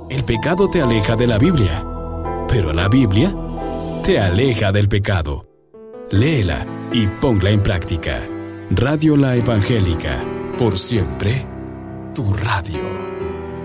El pecado te aleja de la Biblia, pero la Biblia te aleja del pecado. Léela y ponla en práctica. Radio La Evangélica, por siempre, tu radio.